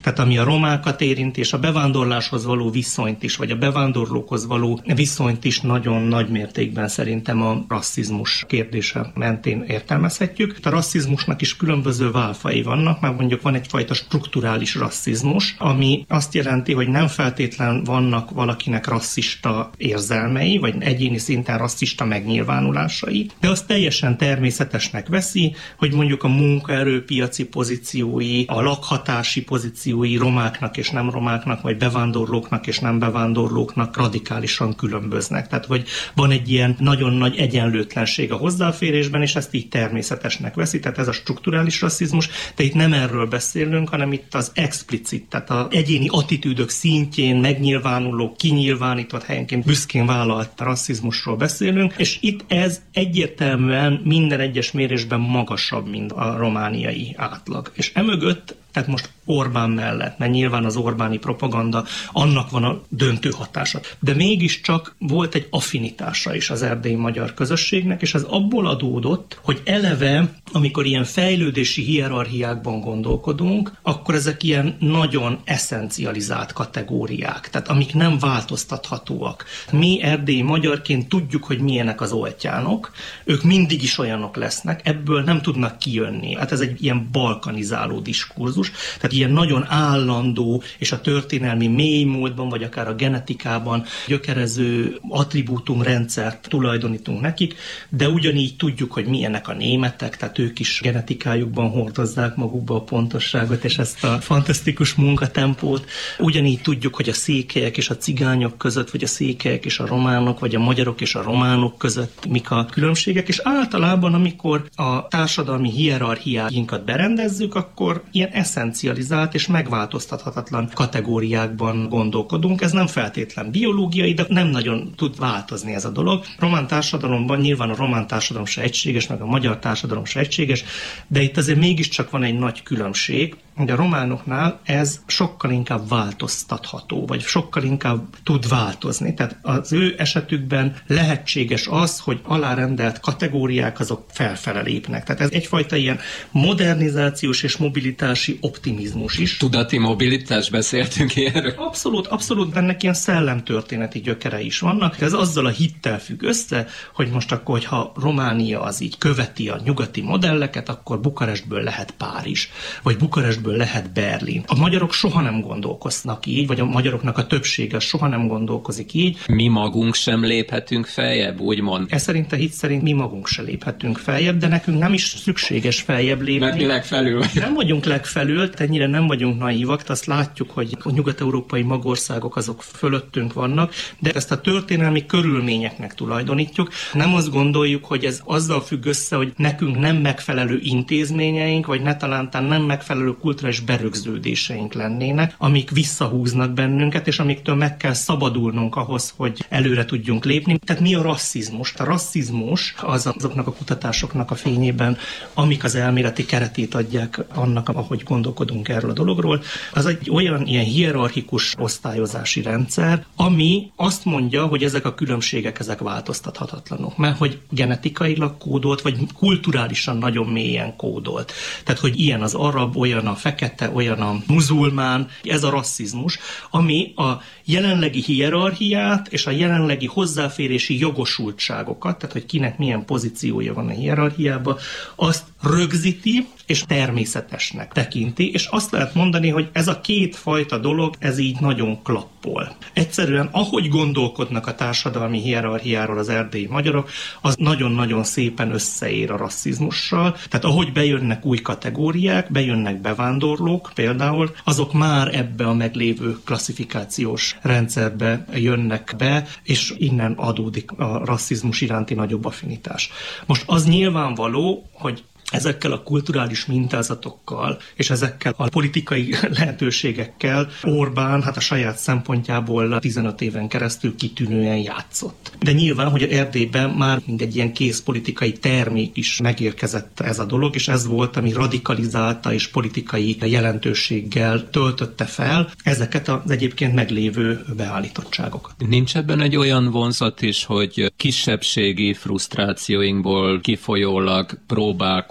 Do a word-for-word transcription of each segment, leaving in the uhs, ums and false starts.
Tehát ami a romákat érinti, és a bevándorláshoz való viszonyt is, vagy a bevándorlókhoz való viszonyt is nagyon nagy mértékben szerintem a rasszizmus kérdése mentén értelmezhetjük. A rasszizmusnak is különböző válfai vannak, mert mondjuk van egyfajta strukturális rasszizmus, ami azt jelenti, hogy nem feltétlen vannak valakinek rasszista érzelmei, vagy egyéni szinten rasszista megnyilvánulásai, de az teljesen természetesnek veszi, hogy mondjuk a munkaerőpiaci pozíciói, a lakhatási pozíciói romáknak és nem romáknak, vagy bevándorlóknak és nem bevándorlóknak radikálisan különböznek. Tehát, hogy van egy ilyen nagyon nagy egyenlőtlenség a hozzáférésben, és ezt így természetesnek veszi, tehát ez a strukturális rasszizmus, de itt nem erről beszélünk, hanem itt az explicit, tehát az egyéni attitűdök szintjén megnyilvánuló, kinyilvánított, helyenként büszkén vállalt rasszizmusról beszélünk, és itt ez egyértelműen minden egyes mérésben magasabb, mint a romániai átlag. És emögött, tehát most Orbán mellett, mert nyilván az Orbáni propaganda, annak van a döntő hatása. De mégiscsak volt egy affinitása is az erdélyi magyar közösségnek, és ez abból adódott, hogy eleve, amikor ilyen fejlődési hierarchiákban gondolkodunk, akkor ezek ilyen nagyon eszencializált kategóriák, tehát amik nem változtathatóak. Mi erdélyi magyarként tudjuk, hogy milyenek az oltjánok, ők mindig is olyanok lesznek, ebből nem tudnak kijönni. Hát ez egy ilyen balkanizáló diskurzus, tehát ilyen nagyon állandó, és a történelmi mélymúltban, vagy akár a genetikában gyökerező attribútumrendszert tulajdonítunk nekik, de ugyanígy tudjuk, hogy milyenek a németek, tehát ők is genetikájukban hordozzák magukba a pontosságot, és ezt a fantasztikus munkatempót. Ugyanígy tudjuk, hogy a székelyek és a cigányok között, vagy a székelyek és a románok, vagy a magyarok és a románok között mik a különbségek, és általában, amikor a társadalmi hierarchiáinkat berendezzük, akkor ilyen eszencializált és megváltoztathatatlan kategóriákban gondolkodunk. Ez nem feltétlen biológiai, de nem nagyon tud változni ez a dolog. Román társadalomban nyilván a román társadalom se egységes, meg a magyar társadalom se egységes, de itt azért mégiscsak van egy nagy különbség, hogy a románoknál ez sokkal inkább változtatható, vagy sokkal inkább tud változni. Tehát az ő esetükben lehetséges az, hogy alárendelt kategóriák azok felfele lépnek. Tehát ez egyfajta ilyen modernizációs és mobilitási optimizmus is. Tudati mobilitás, beszéltünk ilyenről? Abszolút, abszolút, ennek ilyen szellemtörténeti gyökere is vannak. Ez azzal a hittel függ össze, hogy most akkor, hogyha Románia az így követi a nyugati modelleket, akkor Bukarestből lehet Párizs, vagy Bukarestből lehet Berlin. A magyarok soha nem gondolkoznak így, vagy a magyaroknak a többsége soha nem gondolkozik így. Mi magunk sem léphetünk feljebb, úgymond. Ez szerint a hit szerint mi magunk sem léphetünk feljebb, de nekünk nem is szükséges feljebb lépni. Mert mi legfelül. Nem vagyunk legfelül, ennyire nem vagyunk naívak, azt látjuk, hogy a nyugat-európai magországok azok fölöttünk vannak, de ezt a történelmi körülményeknek tulajdonítjuk. Nem azt gondoljuk, hogy ez azzal függ össze, hogy nekünk nem megfelelő intézményeink, vagy netalántán nem megfelelő kulturális berögződéseink lennének, amik visszahúznak bennünket, és amiktől meg kell szabadulnunk ahhoz, hogy előre tudjunk lépni. Tehát mi a rasszizmus? A rasszizmus az azoknak a kutatásoknak a fényében, amik az elméleti keretét adják annak, ahogy gondolkodunk erről a dologról. Az egy olyan ilyen hierarchikus osztályozási rendszer, ami azt mondja, hogy ezek a különbségek ezek változtathatatlanok, mert hogy genetikailag kódolt, vagy kulturálisan nagyon mélyen kódolt. Tehát, hogy ilyen az arab, olyan a fekete, olyan a muzulmán, ez a rasszizmus, ami a jelenlegi hierarchiát és a jelenlegi hozzáférési jogosultságokat, tehát hogy kinek milyen pozíciója van a hierarchiában, azt rögzíti és természetesnek tekinti, és azt lehet mondani, hogy ez a két fajta dolog, ez így nagyon klappol. Egyszerűen, ahogy gondolkodnak a társadalmi hierarchiáról az erdélyi magyarok, az nagyon-nagyon szépen összeér a rasszizmussal. Tehát ahogy bejönnek új kategóriák, bejönnek bevándorlók például, azok már ebbe a meglévő klasszifikációs rendszerbe jönnek be, és innen adódik a rasszizmus iránti nagyobb affinitás. Most az nyilvánvaló, hogy ezekkel a kulturális mintázatokkal és ezekkel a politikai lehetőségekkel Orbán hát a saját szempontjából tizenöt éven keresztül kitűnően játszott. De nyilván, hogy Erdélyben már mindegy ilyen kész politikai termék is megérkezett ez a dolog, és ez volt, ami radikalizálta és politikai jelentőséggel töltötte fel ezeket az egyébként meglévő beállítottságokat. Nincs ebben egy olyan vonzat is, hogy kisebbségi frusztrációinkból kifolyólag próbálkozunk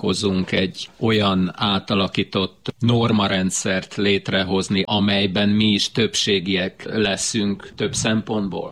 próbálkozunk egy olyan átalakított normarendszert létrehozni, amelyben mi is többségiek leszünk több szempontból?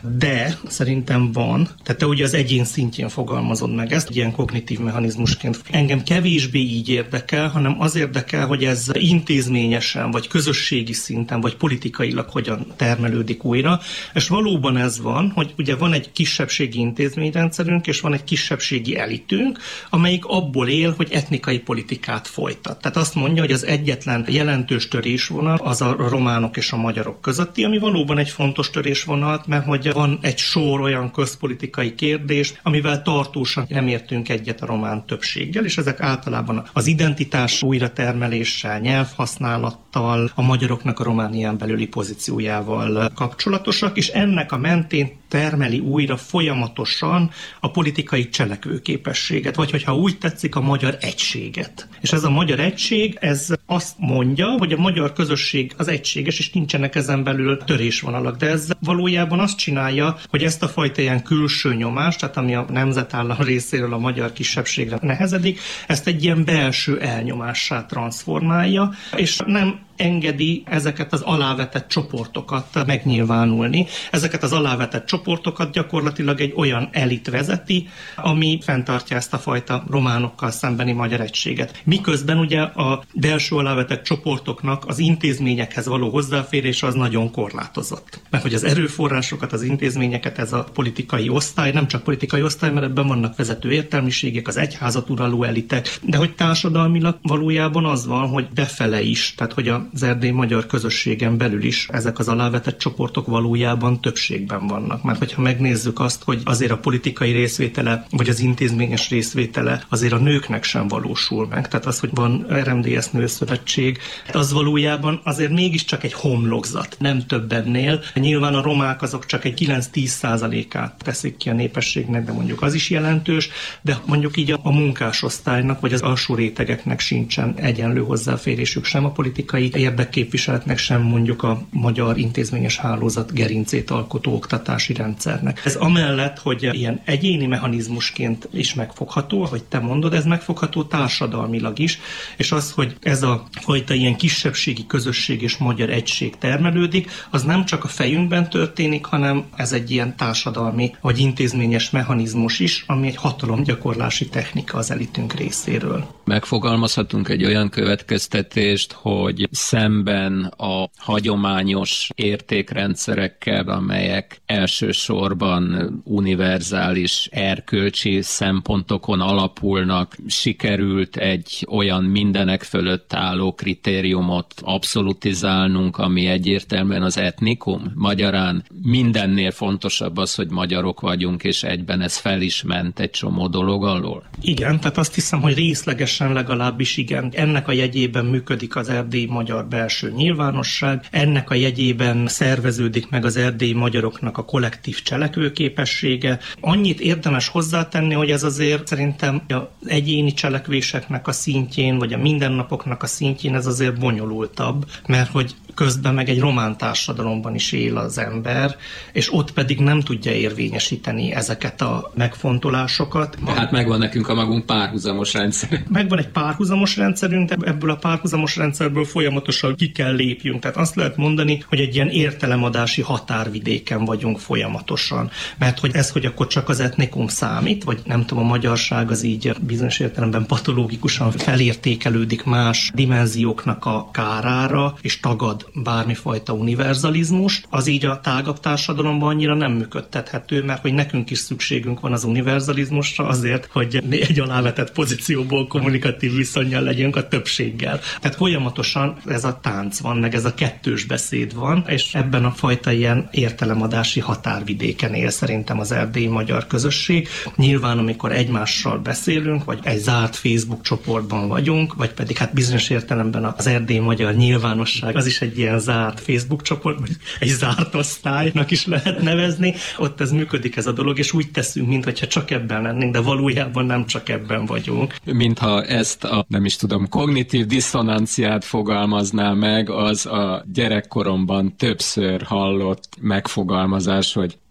De szerintem van, tehát te ugye az egyén szintjén fogalmazod meg ezt, ilyen kognitív mechanizmusként. Engem kevésbé így érdekel, hanem az érdekel, hogy ez intézményesen, vagy közösségi szinten, vagy politikailag hogyan termelődik újra. És valóban ez van, hogy ugye van egy kisebbségi intézményrendszerünk, és van egy kisebbségi elitünk, amelyik abból él, hogy etnikai politikát folytat. Tehát azt mondja, hogy az egyetlen jelentős törésvonal az a románok és a magyarok közötti, ami valóban egy fontos törésvonal, mert hogy van egy sor olyan közpolitikai kérdés, amivel tartósan nem értünk egyet a román többséggel, és ezek általában az identitás újratermeléssel, nyelvhasználattal, a magyaroknak a Románián belüli pozíciójával kapcsolatosak, és ennek a mentén termeli újra folyamatosan a politikai cselekvőképességet, vagy hogyha úgy tetszik, a magyar egységet. És ez a magyar egység, ez azt mondja, hogy a magyar közösség az egységes, és nincsenek ezen belül törésvonalak, de ez valójában azt csinálja, hogy ezt a fajta ilyen külső nyomást, tehát ami a nemzetállam részéről a magyar kisebbségre nehezedik, ezt egy ilyen belső elnyomássá transformálja, és nem engedi ezeket az alávetett csoportokat megnyilvánulni. Ezeket az alávetett csoportokat gyakorlatilag egy olyan elit vezeti, ami fenntartja ezt a fajta románokkal szembeni magyar egységet. Miközben ugye a belső alávetett csoportoknak az intézményekhez való hozzáférés az nagyon korlátozott. Mert hogy az erőforrásokat, az intézményeket ez a politikai osztály, nem csak politikai osztály, mert ebben vannak vezető értelmiségek, az egyházat uraló elitek, de hogy társadalmilag valójában az van, hogy befele is, tehát hogy a az erdélyi magyar közösségen belül is ezek az alávetett csoportok valójában többségben vannak. Mert hogyha megnézzük azt, hogy azért a politikai részvétele, vagy az intézményes részvétele azért a nőknek sem valósul meg. Tehát az, hogy van er em dé es nőszövetség, az valójában azért mégiscsak egy homlokzat, nem több ennél. Nyilván a romák azok csak egy kilenc-tíz százalékát teszik ki a népességnek, de mondjuk az is jelentős, de mondjuk így a munkásosztálynak, vagy az alsó rétegeknek sincsen egyenlő hozzáférésük sem a politikai érdekképviseletnek, sem mondjuk a magyar intézményes hálózat gerincét alkotó oktatási rendszernek. Ez amellett, hogy ilyen egyéni mechanizmusként is megfogható, ahogy te mondod, ez megfogható társadalmilag is, és az, hogy ez a fajta ilyen kisebbségi közösség és magyar egység termelődik, az nem csak a fejünkben történik, hanem ez egy ilyen társadalmi vagy intézményes mechanizmus is, ami egy hatalomgyakorlási technika az elitünk részéről. Megfogalmazhatunk egy olyan következtetést, hogy szemben a hagyományos értékrendszerekkel, amelyek elsősorban univerzális erkölcsi szempontokon alapulnak, sikerült egy olyan mindenek fölött álló kritériumot abszolutizálnunk, ami egyértelműen az etnikum. Magyarán mindennél fontosabb az, hogy magyarok vagyunk, és egyben ez fel is ment egy csomó dolog alól. Igen, tehát azt hiszem, hogy részlegesen legalábbis igen. Ennek a jegyében működik az erdélyi magyar belső nyilvánosság, ennek a jegyében szerveződik meg az erdélyi magyaroknak a kollektív cselekvőképessége. Annyit érdemes hozzátenni, hogy ez azért szerintem az egyéni cselekvéseknek a szintjén, vagy a mindennapoknak a szintjén ez azért bonyolultabb, mert hogy közben meg egy román társadalomban is él az ember, és ott pedig nem tudja érvényesíteni ezeket a megfontolásokat. Hát megvan nekünk a magunk párhuzamos rendszer. Megvan egy párhuzamos rendszerünk, de ebből a párhuzamos rendszerből folyamatosan ki kell lépjünk. Tehát azt lehet mondani, hogy egy ilyen értelemadási határvidéken vagyunk folyamatosan. Mert hogy ez, hogy akkor csak az etnikum számít, vagy nem tudom, a magyarság az így bizonyos értelemben patológikusan felértékelődik más dimenzióknak a kárára, és tagad bármifajta univerzalizmust, az így a tágabb társadalomban annyira nem működtethető, mert hogy nekünk is szükségünk van az univerzalizmusra azért, hogy egy alávetett pozícióból kommunikatív viszonnyal legyünk a többséggel. Tehát folyamatosan ez a tánc van, meg ez a kettős beszéd van, és ebben a fajta ilyen értelemadási határvidéken él szerintem az erdélyi magyar közösség. Nyilván, amikor egymással beszélünk, vagy egy zárt Facebook csoportban vagyunk, vagy pedig hát bizonyos értelemben az erdélyi magyar nyilvánosság, az is egy ilyen zárt Facebook csoport, vagy egy zárt osztálynak is lehet nevezni, ott ez működik ez a dolog, és úgy teszünk, mintha csak ebben lennénk, de valójában nem csak ebben vagyunk. Mintha ezt a, nem is tudom, kognitív diszonanciát fogalmazná meg, az a gyerekkoromban többször hallott megfogalmazás, hogy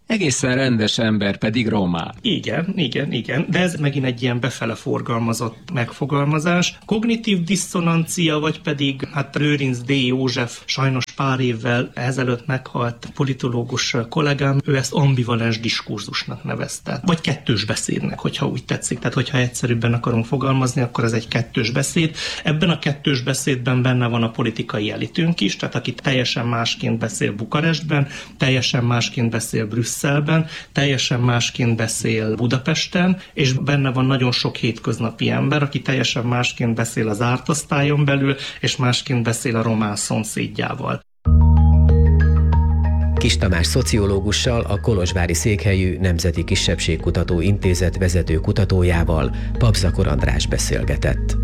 Egészen rendes ember pedig román. Igen, igen, igen, de ez megint egy ilyen befele forgalmazott megfogalmazás. Kognitív diszonancia, vagy pedig hát Lőrinc D. József, sajnos pár évvel ezelőtt meghalt politológus kollégám, ő ezt ambivalens diskurzusnak nevezte. Vagy kettős beszédnek, hogyha úgy tetszik. Tehát, hogyha egyszerűbben akarunk fogalmazni, akkor ez egy kettős beszéd. Ebben a kettős beszédben benne van a politikai elitünk is, tehát aki teljesen másként beszél Bukarestben, teljesen másként beszél Brüsszelben, teljesen másként beszél Budapesten, és benne van nagyon sok hétköznapi ember, aki teljesen másként beszél az zárt osztályon belül, és másként beszél a román szomszédjával. Kis Tamás szociológussal, a kolozsvári székhelyű Nemzeti Kisebbségkutató Intézet vezető kutatójával Papzakor András beszélgetett.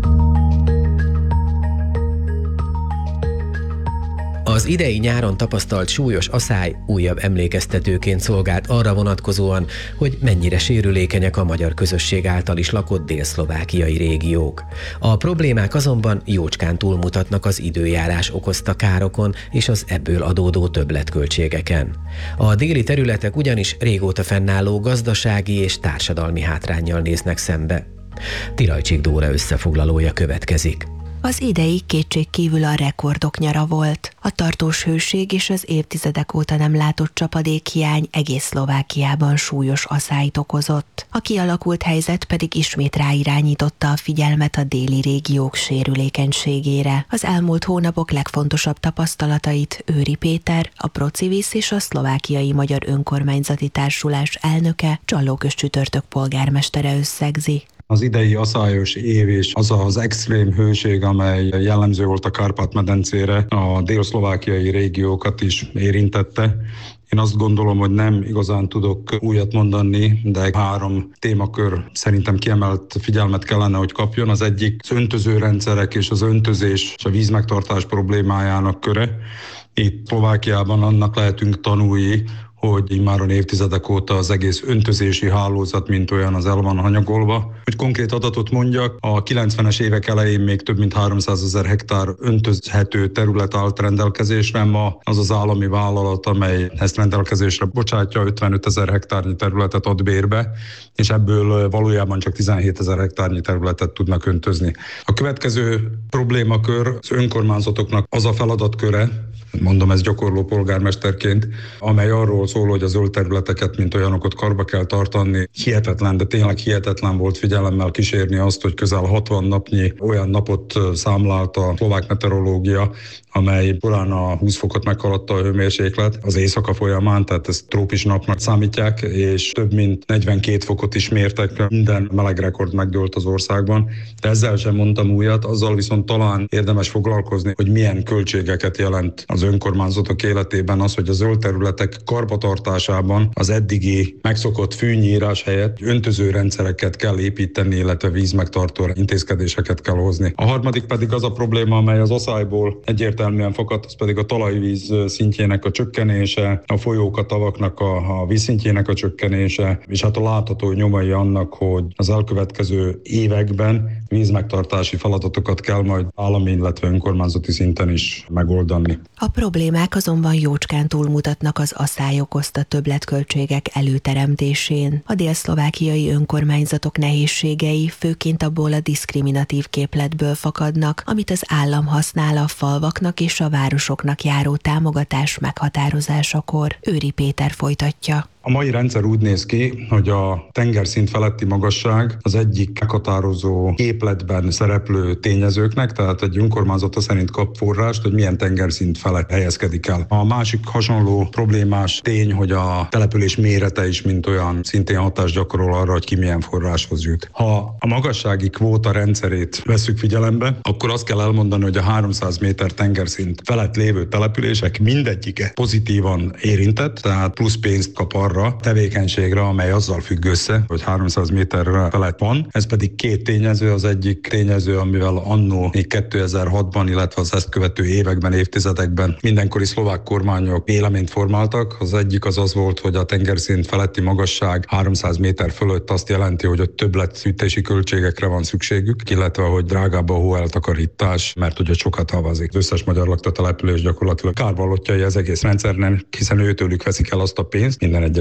Az idei nyáron tapasztalt súlyos aszály újabb emlékeztetőként szolgált arra vonatkozóan, hogy mennyire sérülékenyek a magyar közösség által is lakott délszlovákiai régiók. A problémák azonban jócskán túlmutatnak az időjárás okozta károkon és az ebből adódó többletköltségeken. A déli területek ugyanis régóta fennálló gazdasági és társadalmi hátránnyal néznek szembe. Tirajcsik Dóra összefoglalója következik. Az idei kétségkívül a rekordok nyara volt. A tartós hőség és az évtizedek óta nem látott csapadékhiány egész Szlovákiában súlyos aszályt okozott. A kialakult helyzet pedig ismét ráirányította a figyelmet a déli régiók sérülékenységére. Az elmúlt hónapok legfontosabb tapasztalatait Őri Péter, a Procivis és a Szlovákiai Magyar Önkormányzati Társulás elnöke, Csallóközcsütörtök polgármestere összegzi. Az idei aszályos év és az az extrém hőség, amely jellemző volt a Kárpát-medencére, a délszlovákiai régiókat is érintette. Én azt gondolom, hogy nem igazán tudok újat mondani, de három témakör szerintem kiemelt figyelmet kellene, hogy kapjon. Az egyik az öntözőrendszerek és az öntözés és a vízmegtartás problémájának köre. Itt Szlovákiában annak lehetünk tanulni, hogy immáron évtizedek óta az egész öntözési hálózat, mint olyan, az el van hanyagolva. Hogy konkrét adatot mondjak, a kilencvenes évek elején még több mint háromszázezer hektár öntözhető terület állt rendelkezésre. Ma az az állami vállalat, amely ezt rendelkezésre bocsátja, ötvenötezer hektárnyi területet ad bérbe, és ebből valójában csak tizenhétezer hektárnyi területet tudnak öntözni. A következő problémakör az önkormányzatoknak az a feladatköre, mondom ezt gyakorló polgármesterként, amely arról szól, hogy a zöld területeket, mint olyanokat karba kell tartani. Hihetetlen, de tényleg hihetetlen volt figyelemmel kísérni azt, hogy közel hatvan napnyi olyan napot számlált a szlovák meteorológia, amely korán a húsz fokot meghaladta a hőmérséklet az éjszaka folyamán, tehát ezt trópus napnak számítják, és több mint negyvenkét fokot is mértek, minden melegrekord megdőlt az országban. De ezzel sem mondtam újat, azzal viszont talán érdemes foglalkozni, hogy milyen költségeket jelent az önkormányzatok életében az, hogy a zöld területek karbantartásában az eddigi megszokott fűnyírás helyett öntözőrendszereket kell építeni, illetve vízmegtartó intézkedéseket kell hozni. A harmadik pedig az a probléma, amely az aszályból egyértelműen fakadt, az pedig a talajvíz szintjének a csökkenése, a folyók, a tavaknak a, a vízszintjének a csökkenése, és hát a látható nyomai annak, hogy az elkövetkező években vízmegtartási feladatokat kell majd állami, illetve önkormányzati szinten is megoldani. A problémák azonban jócskán túlmutatnak az aszály okozta többletköltségek előteremtésén. A délszlovákiai önkormányzatok nehézségei főként abból a diszkriminatív képletből fakadnak, amit az állam használ a falvaknak és a városoknak járó támogatás meghatározásakor. Őri Péter folytatja. A mai rendszer úgy néz ki, hogy a tengerszint feletti magasság az egyik meghatározó képletben szereplő tényezőknek, tehát egy önkormányzata szerint kap forrást, hogy milyen tengerszint felett helyezkedik el. A másik hasonló problémás tény, hogy a település mérete is mint olyan szintén hatást gyakorol arra, hogy ki milyen forráshoz jut. Ha a magassági kvóta rendszerét vesszük figyelembe, akkor azt kell elmondani, hogy a háromszáz méter tengerszint felett lévő települések mindegyike pozitívan érintett, tehát plusz pénzt kap arra tevékenységre, amely azzal függ össze, hogy háromszáz méter felett van. Ez pedig két tényező, az egyik tényező, amivel annó még kétezer-hatban, illetve az ezt követő években, évtizedekben mindenkori szlovák kormányok véleményt formáltak. Az egyik az az volt, hogy a tengerszint feletti magasság háromszáz méter fölött azt jelenti, hogy ott többletfűtési költségekre van szükségük, illetve hogy drágább a hóeltakarítás, mert ugye sokat havazik. Az összes magyar lakta település gyakorlatilag kárvallottjai az egész rendszernek, hiszen őtőlük veszik el azt a pénzt minden egyes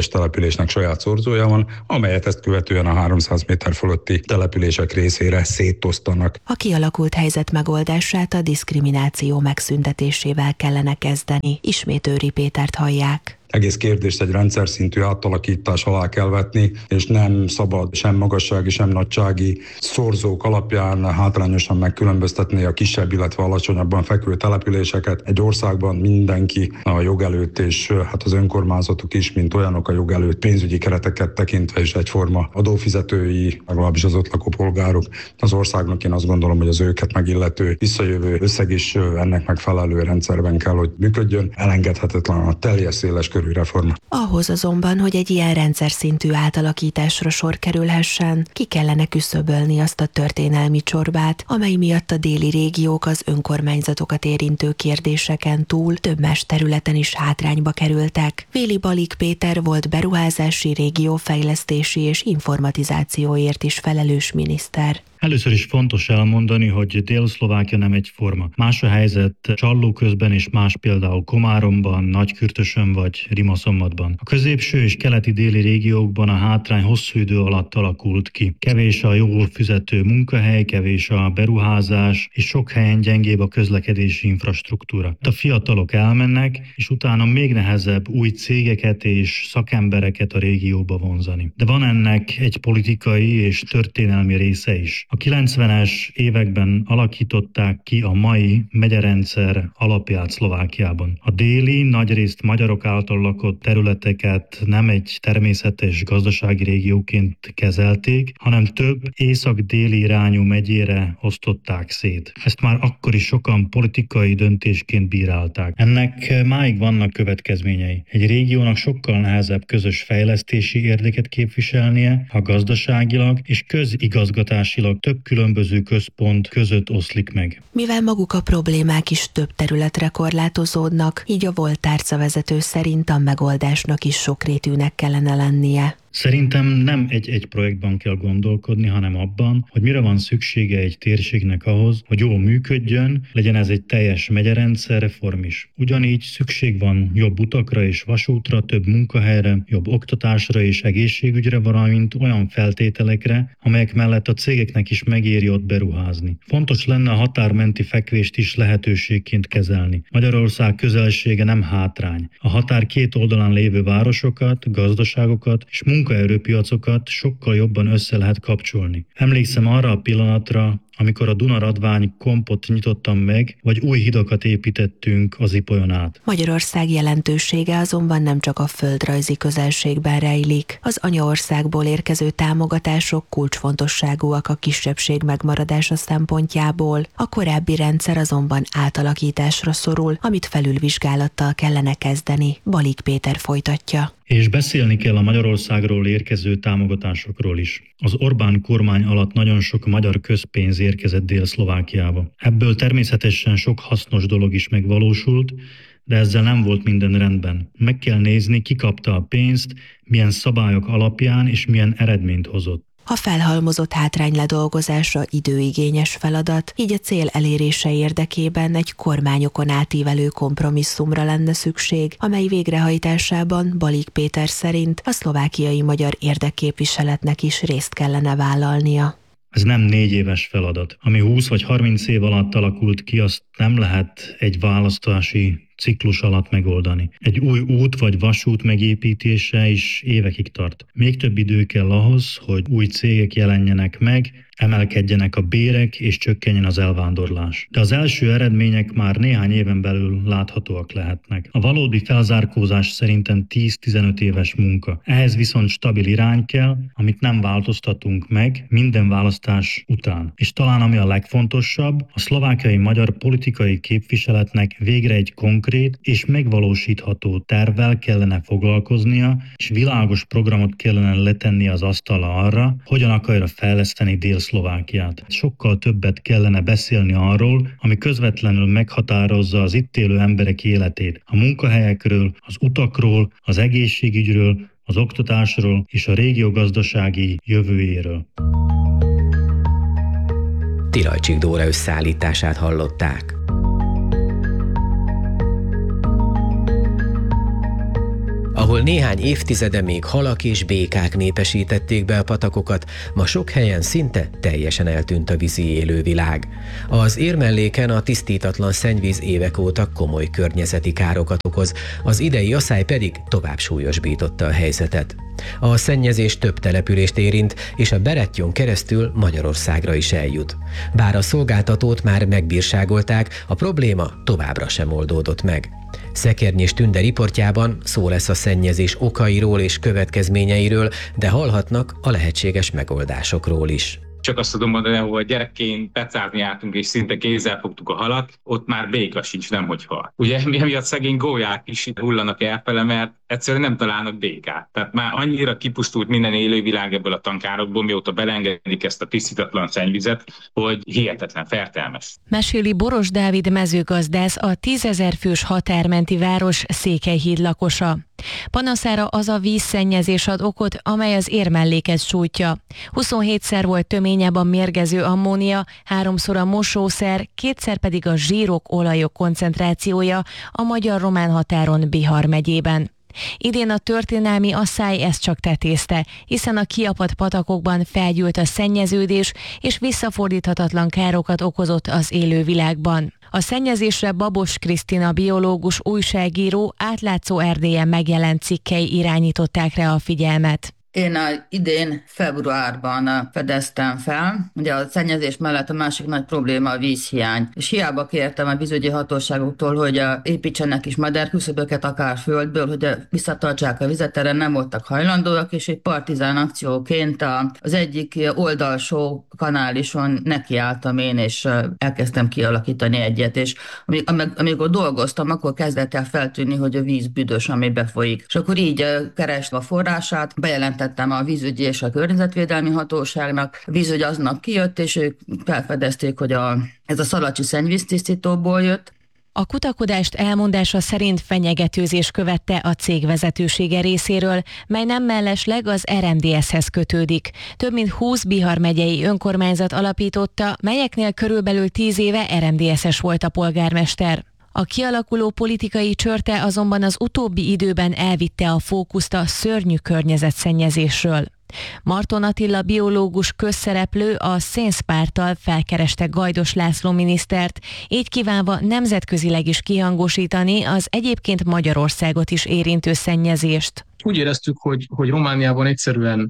egyes településnek saját szorzója van, amelyet ezt követően a háromszáz méter fölötti települések részére szétosztanak. A kialakult helyzet megoldását a diszkrimináció megszüntetésével kellene kezdeni. Ismét Őri Pétert hallják. Egész kérdést egy rendszer szintű átalakítás alá kell vetni, és nem szabad sem magassági, sem nagysági szorzók alapján hátrányosan megkülönböztetni a kisebb, illetve alacsonyabban fekvő településeket. Egy országban mindenki a jog előtt, és hát az önkormányzatok is, mint olyanok a jog előtt pénzügyi kereteket tekintve is egyforma adófizetői, legalábbis az ott lakó polgárok. Az országnak én azt gondolom, hogy az őket megillető visszajövő összeg is ennek megfelelő rendszerben kell, hogy működjön. Elengedhetetlen a teljes széles körű reforma. Ahhoz azonban, hogy egy ilyen rendszer szintű átalakításra sor kerülhessen, ki kellene küszöbölni azt a történelmi csorbát, amely miatt a déli régiók az önkormányzatokat érintő kérdéseken túl több más területen is hátrányba kerültek. Véli Balík Péter volt beruházási, régiófejlesztési és informatizációért is felelős miniszter. Először is fontos elmondani, hogy Dél-Szlovákia nem egyforma. Más a helyzet Csallóközben és más például Komáromban, Nagykürtösön vagy Rimaszombatban. A középső és keleti déli régiókban a hátrány hosszú idő alatt alakult ki. Kevés a jól fizető munkahely, kevés a beruházás, és sok helyen gyengébb a közlekedési infrastruktúra. A fiatalok elmennek, és utána még nehezebb új cégeket és szakembereket a régióba vonzani. De van ennek egy politikai és történelmi része is. A kilencvenes években alakították ki a mai megyerendszer alapját Szlovákiában. A déli, nagyrészt magyarok által lakott területeket nem egy természetes gazdasági régióként kezelték, hanem több észak-déli irányú megyére osztották szét. Ezt már akkor is sokan politikai döntésként bírálták. Ennek máig vannak következményei. Egy régiónak sokkal nehezebb közös fejlesztési érdeket képviselnie, ha gazdaságilag és közigazgatásilag több különböző központ között oszlik meg. Mivel maguk a problémák is több területre korlátozódnak, így a volt tárcavezető szerint a megoldásnak is sokrétűnek kellene lennie. Szerintem nem egy-egy projektben kell gondolkodni, hanem abban, hogy mire van szüksége egy térségnek ahhoz, hogy jól működjön, legyen ez egy teljes megyerendszer reform is. Ugyanígy szükség van jobb utakra és vasútra, több munkahelyre, jobb oktatásra és egészségügyre, valamint olyan feltételekre, amelyek mellett a cégeknek is megéri ott beruházni. Fontos lenne a határmenti fekvést is lehetőségként kezelni. Magyarország közelsége nem hátrány. A határ két oldalán lévő városokat, gazdaságokat és munkaerőpiacokat sokkal jobban össze lehet kapcsolni. Emlékszem arra a pillanatra, amikor a Duna-Radvány kompot nyitottam meg, vagy új hidakat építettünk az Ipolyon át. Magyarország jelentősége azonban nem csak a földrajzi közelségben rejlik. Az anyaországból érkező támogatások kulcsfontosságúak a kisebbség megmaradása szempontjából. A korábbi rendszer azonban átalakításra szorul, amit felülvizsgálattal kellene kezdeni. Balík Péter folytatja. És beszélni kell a Magyarországról érkező támogatásokról is. Az Orbán kormány alatt nagyon sok magyar közpénz érkezett Dél-Szlovákiába. Ebből természetesen sok hasznos dolog is megvalósult, de ezzel nem volt minden rendben. Meg kell nézni, ki kapta a pénzt, milyen szabályok alapján és milyen eredményt hozott. A felhalmozott hátrány ledolgozása időigényes feladat, így a cél elérése érdekében egy kormányokon átívelő kompromisszumra lenne szükség, amely végrehajtásában Balík Péter szerint a szlovákiai magyar érdekképviseletnek is részt kellene vállalnia. Ez nem négy éves feladat. Ami húsz vagy harminc év alatt alakult ki, azt nem lehet egy választási ciklus alatt megoldani. Egy új út vagy vasút megépítése is évekig tart. Még több idő kell ahhoz, hogy új cégek jelenjenek meg, emelkedjenek a bérek és csökkenjen az elvándorlás. De az első eredmények már néhány éven belül láthatóak lehetnek. A valódi felzárkózás szerintem tíz-tizenöt éves munka. Ehhez viszont stabil irány kell, amit nem változtatunk meg minden választás után. És talán ami a legfontosabb, a szlovákiai magyar politikai képviseletnek végre egy konkrét és megvalósítható tervvel kellene foglalkoznia, és világos programot kellene letenni az asztalra arra, hogyan akarja fejleszteni Dél-Szlovákiát. Sokkal többet kellene beszélni arról, ami közvetlenül meghatározza az itt élő emberek életét. A munkahelyekről, az utakról, az egészségügyről, az oktatásról és a régió gazdasági jövőjéről. Tilajcsik Dóra összeállítását hallották. Ahol ahol néhány évtizede még halak és békák népesítették be a patakokat, ma sok helyen szinte teljesen eltűnt a vízi élővilág. Az érmelléken a tisztítatlan szennyvíz évek óta komoly környezeti károkat okoz, az idei aszály pedig tovább súlyosbította a helyzetet. A szennyezés több települést érint, és a Berettyón keresztül Magyarországra is eljut. Bár a szolgáltatót már megbírságolták, a probléma továbbra sem oldódott meg. Szekernyi Tünde riportjában szó lesz a szennyezés okairól és következményeiről, de hallhatnak a lehetséges megoldásokról is. Csak azt tudom mondani, hogy gyerekként pecázni jártunk, és szinte kézzel fogtuk a halat, ott már béka sincs, nemhogy hal. Ugye emiatt szegény gólyák is itt hullanak elfele, mert egyszerűen nem találnak békát. Tehát már annyira kipusztult minden élővilág ebből a tankárokból, mióta belengedik ezt a tisztítatlan szennyvizet, hogy hihetetlen, fertelmes. Meséli Boros Dávid mezőgazdász, a tízezer fős határmenti város Székelyhíd lakosa. Panaszára az a vízszennyezés ad okot, amely az érmelléket sújtja. huszonhétszer volt töményebb a mérgező ammónia, háromszor a mosószer, kétszer pedig a zsírok, olajok koncentrációja a magyar-román határon Bihar megyében. Idén a történelmi asszály ezt csak tetézte, hiszen a kiapadt patakokban felgyűlt a szennyeződés, és visszafordíthatatlan károkat okozott az élővilágban. A szennyezésre Babos Krisztina biológus újságíró átlátszó Erdélyen megjelent cikkei irányították rá a figyelmet. Én a idén februárban fedeztem fel, ugye a szennyezés mellett a másik nagy probléma a vízhiány. És hiába kértem a vízügyi hatóságoktól, hogy építsenek is madárküszöböket akár földből, hogy visszatartsák a vizet, erre nem voltak hajlandóak, és egy partizán akcióként az egyik oldalsó kanálison nekiálltam én, és elkezdtem kialakítani egyet, és amikor dolgoztam, akkor kezdett el feltűnni, hogy a víz büdös, ami befolyik. És akkor így kerestem a forrását, bejelent tettem a vízügyi és a környezetvédelmi hatóságnak. A vízügy aznap kijött, és ők felfedezték, hogy a, ez a szalacsi szennyvíztisztítóból jött. A kutakodást elmondása szerint fenyegetőzés követte a cég vezetősége részéről, mely nem mellesleg az er em dé es-hez kötődik. Több mint húsz Bihar megyei önkormányzat alapította, melyeknél körülbelül tíz éve er em dé es-es volt a polgármester. A kialakuló politikai csörte azonban az utóbbi időben elvitte a fókuszt a szörnyű környezetszennyezésről. Marton Attila biológus közszereplő a Szénszpárttal felkereste Gajdos László minisztert, így kívánva nemzetközileg is kihangosítani az egyébként Magyarországot is érintő szennyezést. Úgy éreztük, hogy, hogy Romániában egyszerűen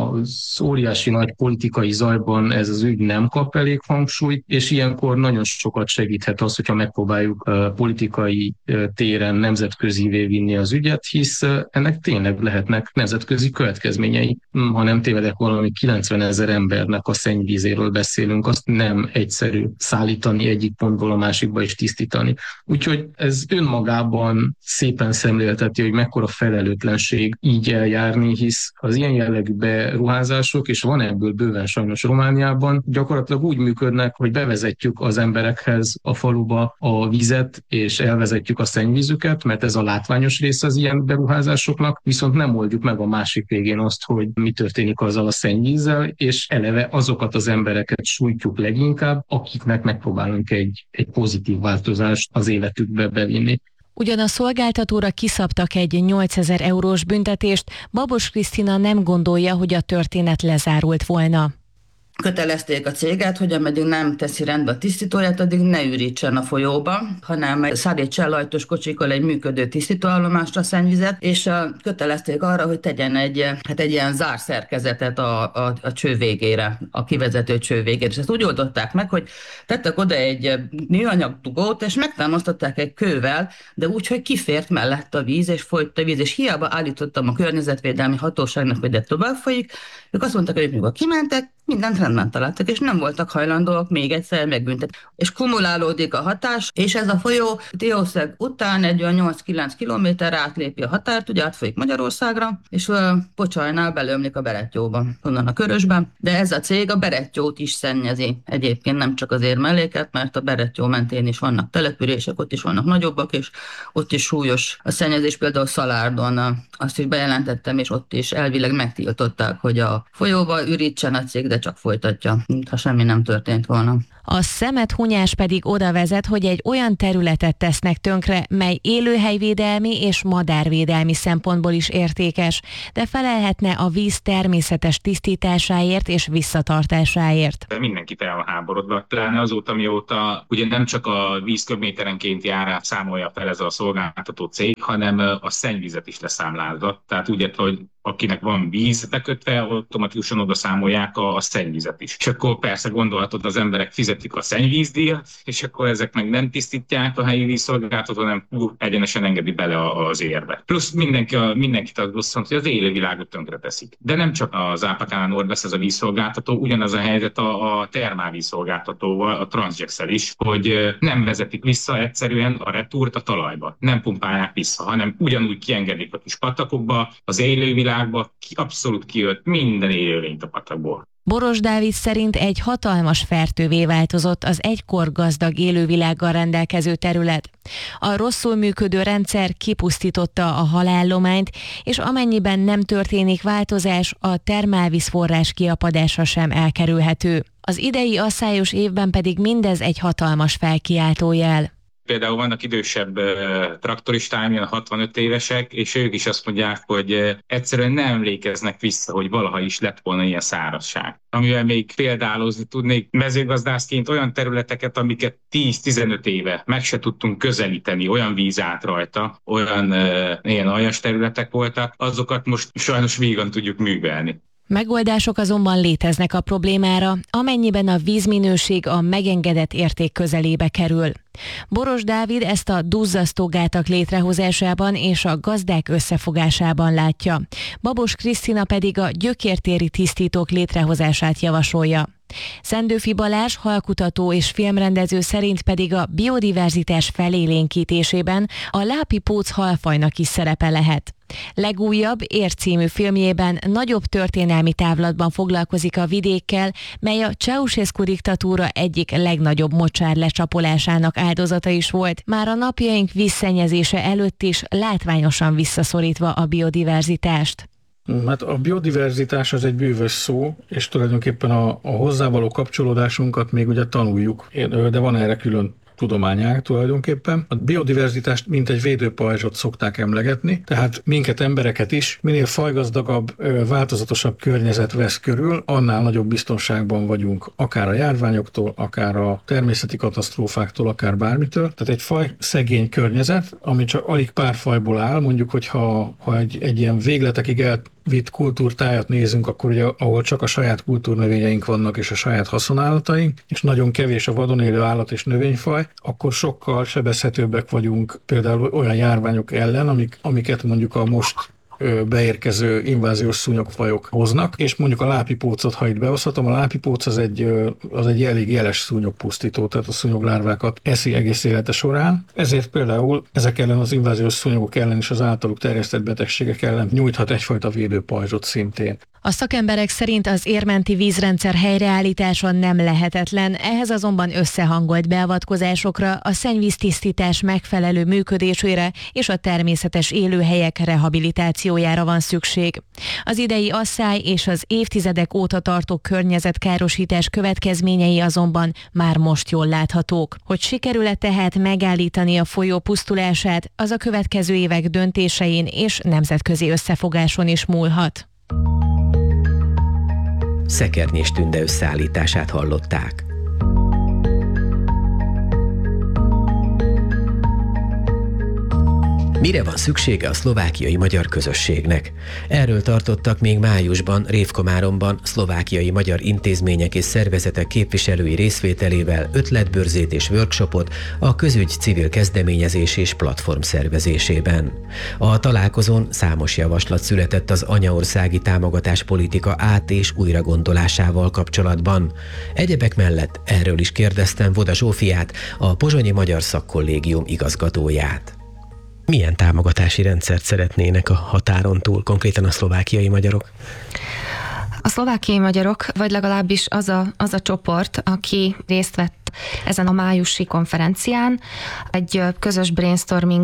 az óriási nagy politikai zajban ez az ügy nem kap elég hangsúlyt, és ilyenkor nagyon sokat segíthet az, hogyha megpróbáljuk politikai téren nemzetközivé vinni az ügyet, hisz ennek tényleg lehetnek nemzetközi következményei. Ha nem tévedek, valami kilencvenezer embernek a szennyvízéről beszélünk, azt nem egyszerű szállítani egyik pontból a másikba és tisztítani. Úgyhogy ez önmagában szépen szemlélteti, hogy mekkora felelőtlenség így eljárni, hisz az ilyen jellegű beruházások, és van ebből bőven sajnos Romániában, gyakorlatilag úgy működnek, hogy bevezetjük az emberekhez a faluba a vizet, és elvezetjük a szennyvízüket, mert ez a látványos része az ilyen beruházásoknak, viszont nem oldjuk meg a másik végén azt, hogy mi történik azzal a szennyvízzel, és eleve azokat az embereket sújtjuk leginkább, akiknek megpróbálunk egy, egy pozitív változást az életükbe bevinni. Ugyan a szolgáltatóra kiszabtak egy nyolcezer eurós büntetést, Babos Krisztina nem gondolja, hogy a történet lezárult volna. Kötelezték a céget, hogy ameddig nem teszi rendbe a tisztítóját, addig ne ürítsen a folyóba, hanem szállítsa lajtos kocsikkal egy működő tisztítóállomásra szennyvizet, és kötelezték arra, hogy tegyen egy, hát egy ilyen zárszerkezetet a, a, a cső végére, a kivezető cső végére. És ezt úgy oldották meg, hogy tettek oda egy műanyag dugót, és megtámasztották egy kővel, de úgy, hogy kifért mellett a víz, és folyt a víz, és hiába állítottam a környezetvédelmi hatóságnak, hogy de tovább folyik, ők azt mondták, hogy mikor kimentek, mindent rendben találtak, és nem voltak hajlandóak még egyszer megbüntetni. És kumulálódik a hatás, és ez a folyó Diószeg után egy olyan nyolc-kilenc kilométer átlépi a határt, ugye átfolyik Magyarországra, és uh, Pocsajnál belömlik a Berettyóba, onnan a Körösbe. De ez a cég a Berettyót is szennyezi. Egyébként nem csak az érmelléket, mert a Berettyó mentén is vannak települések, ott is vannak nagyobbak, és ott is súlyos a szennyezés, például Szalárdon, uh, azt is bejelentettem, és ott is elvileg megtiltották, hogy a folyóba ürítsen a cég, de csak folytatja, mintha semmi nem történt volna. A szemethunyás pedig oda vezet, hogy egy olyan területet tesznek tönkre, mely élőhelyvédelmi és madárvédelmi szempontból is értékes, de felelhetne a víz természetes tisztításáért és visszatartásáért. De mindenkit el van háborodva, pláne azóta, mióta ugye nem csak a víz köbméterenkénti árát számolja fel ez a szolgáltató cég, hanem a szennyvizet is leszámlázza. Tehát úgy, hogy akinek van víz bekötve, automatikusan oda számolják a, a szennyvizet is. És akkor persze gondolhatod, az emberek fizetik a szennyvízdíjat, és akkor ezek meg nem tisztítják a helyi vízszolgáltató, hanem uh, egyenesen engedi bele az érbe. Plusz mindenki, a, mindenkit az bosszant, hogy az élővilágot tönkre teszik. De nem csak az Ápakánál Nordvesz, ez a vízszolgáltató, ugyanaz a helyzet a, a termálvízszolgáltatóval, a Transgexel is, hogy nem vezetik vissza egyszerűen a retúrt a talajba. Nem pumpálják vissza, hanem ugyanúgy kiengedik a kis patakokba, az élővilág ki abszolút kijött minden élőlényt a patakból. Boros Dávid szerint egy hatalmas fertővé változott az egykor gazdag élővilággal rendelkező terület. A rosszul működő rendszer kipusztította a halállományt, és amennyiben nem történik változás, a termálvízforrás kiapadása sem elkerülhető. Az idei asszályos évben pedig mindez egy hatalmas felkiáltójel. Például vannak idősebb uh, traktoristáim, ilyen hatvanöt évesek, és ők is azt mondják, hogy uh, egyszerűen nem emlékeznek vissza, hogy valaha is lett volna ilyen szárazság. Amivel még példálozni tudnék mezőgazdászként olyan területeket, amiket tíz-tizenöt éve meg se tudtunk közelíteni, olyan víz állt rajta, olyan uh, ilyen aljas területek voltak, azokat most sajnos vígan tudjuk művelni. Megoldások azonban léteznek a problémára, amennyiben a vízminőség a megengedett érték közelébe kerül. Boros Dávid ezt a duzzasztó gátak létrehozásában és a gazdák összefogásában látja. Babos Krisztina pedig a gyökértéri tisztítók létrehozását javasolja. Szendőfi Balázs, halkutató és filmrendező szerint pedig a biodiverzitás felélénkítésében a lápipóc halfajnak is szerepe lehet. Legújabb Ér című filmjében nagyobb történelmi távlatban foglalkozik a vidékkel, mely a Ceausescu diktatúra egyik legnagyobb mocsár lecsapolásának áldozata is volt, már a napjaink vízszennyezése előtt is látványosan visszaszorítva a biodiverzitást. Hát a biodiverzitás az egy bűvös szó, és tulajdonképpen a, a hozzávaló kapcsolódásunkat még ugye tanuljuk, de van erre külön tudományág tulajdonképpen. A biodiverzitást mint egy védőpajzsot szokták emlegetni, tehát minket embereket is minél fajgazdagabb, változatosabb környezet vesz körül, annál nagyobb biztonságban vagyunk, akár a járványoktól, akár a természeti katasztrófáktól, akár bármitől. Tehát egy faj szegény környezet, ami csak alig pár fajból áll, mondjuk, hogyha ha egy, egy ilyen végletekig elvitt kultúrtájat nézünk, akkor ugye, ahol csak a saját kultúrnövényeink vannak és a saját haszonállataink, és nagyon kevés a vadon élő állat és növényfaj, akkor sokkal sebezhetőbbek vagyunk például olyan járványok ellen, amik, amiket mondjuk a most beérkező inváziós szúnyogfajok hoznak, és mondjuk a lápipócot, ha itt behozhatom, a lápipóc az egy, az egy elég jeles szúnyogpusztító, tehát a szúnyoglárvákat eszi egész élete során. Ezért például ezek ellen az inváziós szúnyogok ellen és az általuk terjesztett betegségek ellen nyújthat egyfajta védőpajzsot szintén. A szakemberek szerint az érmenti vízrendszer helyreállítása nem lehetetlen, ehhez azonban összehangolt beavatkozásokra, a szennyvíztisztítás megfelelő működésére és a természetes élőhelyek rehabilitációjára van szükség. Az idei asszály és az évtizedek óta tartó környezetkárosítás következményei azonban már most jól láthatók. Hogy sikerül-e tehát megállítani a folyó pusztulását, az a következő évek döntésein és nemzetközi összefogáson is múlhat. Szekernyés Tünde összeállítását hallották. Mire van szüksége a szlovákiai magyar közösségnek? Erről tartottak még májusban Révkomáromban szlovákiai magyar intézmények és szervezetek képviselői részvételével ötletbörzét és workshopot a közügy civil kezdeményezés és platform szervezésében. A találkozón számos javaslat született az anyaországi támogatáspolitika át- és újragondolásával kapcsolatban. Egyebek mellett erről is kérdeztem Voda Zsófiát, a Pozsonyi Magyar Szakkollégium igazgatóját. Milyen támogatási rendszert szeretnének a határon túl, konkrétan a szlovákiai magyarok? A szlovákiai magyarok, vagy legalábbis az a, az a csoport, aki részt vett ezen a májusi konferencián, egy közös brainstormingban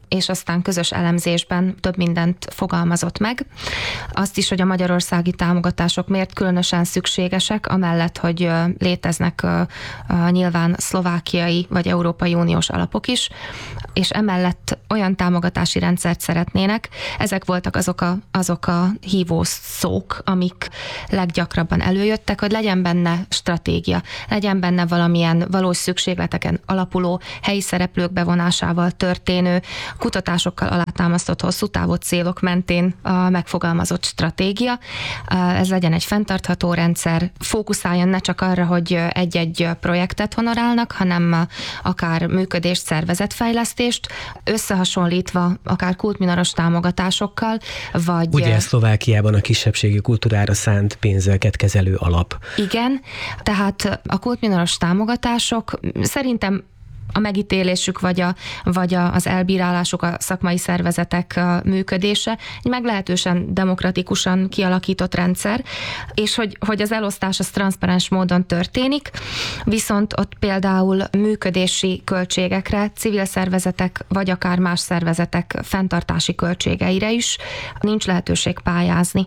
és aztán közös elemzésben több mindent fogalmazott meg. Azt is, hogy a magyarországi támogatások miért különösen szükségesek, amellett, hogy léteznek nyilván szlovákiai vagy Európai Uniós alapok is, és emellett olyan támogatási rendszert szeretnének. Ezek voltak azok a, azok a hívó szók, amik leggyakrabban előjöttek, hogy legyen benne stratégia, legyen benne valamilyen valós szükségleteken alapuló, helyi szereplők bevonásával történő, kutatásokkal alátámasztott hosszú távú célok mentén a megfogalmazott stratégia. Ez legyen egy fenntartható rendszer, fókuszáljon ne csak arra, hogy egy-egy projektet honorálnak, hanem akár működést, szervezetfejlesztést, összehasonlítva akár kultminoros támogatásokkal, vagy... Ugye Szlovákiában a kisebbségi kultúrára szánt pénzeket kezelő alap. Igen, tehát a kultminoros támogatások szerintem a megítélésük, vagy, a, vagy a, az elbírálásuk, a szakmai szervezetek működése egy meglehetősen demokratikusan kialakított rendszer, és hogy, hogy az elosztás az transzparens módon történik, viszont ott például működési költségekre, civil szervezetek, vagy akár más szervezetek fenntartási költségeire is nincs lehetőség pályázni.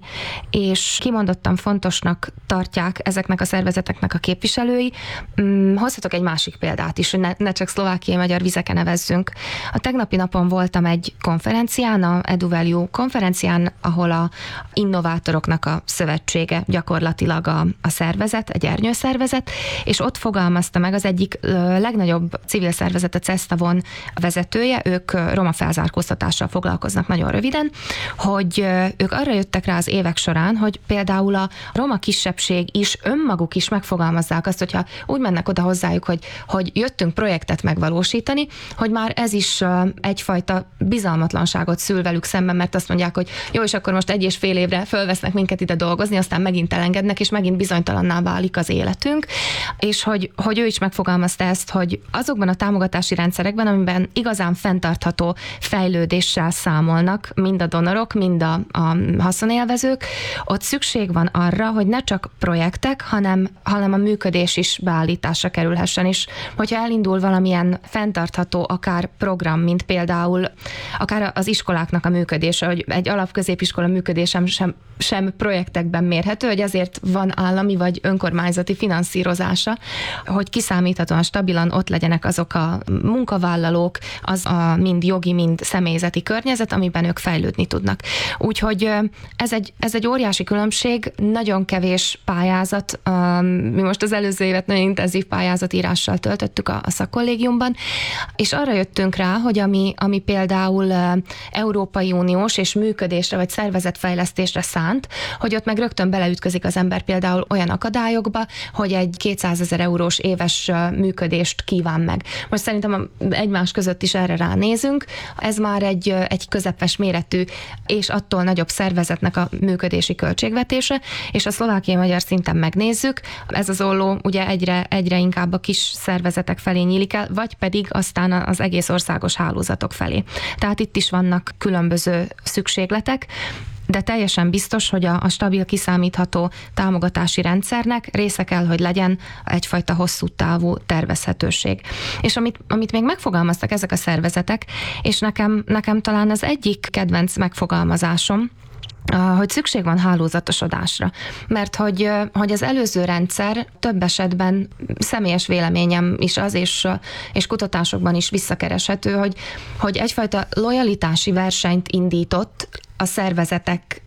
És kimondottan fontosnak tartják ezeknek a szervezeteknek a képviselői. Hozhatok egy másik példát is, hogy ne, ne csak szlovákiai magyar vizeken nevezzünk. A tegnapi napon voltam egy konferencián, a EduValue konferencián, ahol a innovátoroknak a szövetsége gyakorlatilag a, a szervezet, egy ernyőszervezet, és ott fogalmazta meg az egyik legnagyobb civil szervezet, a CESTAVON vezetője, ők roma felzárkóztatással foglalkoznak nagyon röviden, hogy ők arra jöttek rá az évek során, hogy például a roma kisebbség is, önmaguk is megfogalmazzák azt, hogyha úgy mennek oda hozzájuk, hogy, hogy jöttünk projektet megvalósítani, hogy már ez is egyfajta bizalmatlanságot szül velük szemben, mert azt mondják, hogy jó, és akkor most egy és fél évre fölvesznek minket ide dolgozni, aztán megint elengednek, és megint bizonytalanná válik az életünk, és hogy, hogy ő is megfogalmazta ezt, hogy azokban a támogatási rendszerekben, amiben igazán fenntartható fejlődéssel számolnak, mind a donorok, mind a, a haszonélvezők, ott szükség van arra, hogy ne csak projektek, hanem, hanem a működés is beállításra kerülhessen, és hogyha elindul valamilyen fenntartható akár program, mint például akár az iskoláknak a működése, hogy egy alapközépiskola működésem sem, sem projektekben mérhető, hogy ezért van állami vagy önkormányzati finanszírozása, hogy kiszámíthatóan stabilan ott legyenek azok a munkavállalók, az a mind jogi, mind személyzeti környezet, amiben ők fejlődni tudnak. Úgyhogy ez egy, ez egy óriási különbség, nagyon kevés pályázat, mi most az előző évet nagyon intenzív pályázatírással töltöttük a, a szakkollégiumban, és arra jöttünk rá, hogy ami, ami például Európai Uniós és működésre vagy szervezetfejlesztésre szánt, hogy ott meg rögtön beleütközik az ember például olyan akadályokba, hogy egy kétszázezer eurós éves működést kíván meg. Most szerintem egymás között is erre ránézünk, ez már egy, egy közepes méretű és attól nagyobb szervezetnek a működési költségvetése, és a szlovákiai magyar szinten megnézzük, ez az olló ugye egyre, egyre inkább a kis szervezetek felé nyílik el, vagy pedig aztán az egész országos hálózatok felé. Tehát itt is vannak különböző szükségletek, de teljesen biztos, hogy a, a stabil, kiszámítható támogatási rendszernek része kell, hogy legyen egyfajta hosszú távú tervezhetőség. És amit, amit még megfogalmaztak ezek a szervezetek, és nekem, nekem talán az egyik kedvenc megfogalmazásom, hogy szükség van hálózatosodásra. Mert hogy, hogy az előző rendszer több esetben személyes véleményem is az, és, és kutatásokban is visszakereshető, hogy, hogy egyfajta lojalitási versenyt indított a szervezetek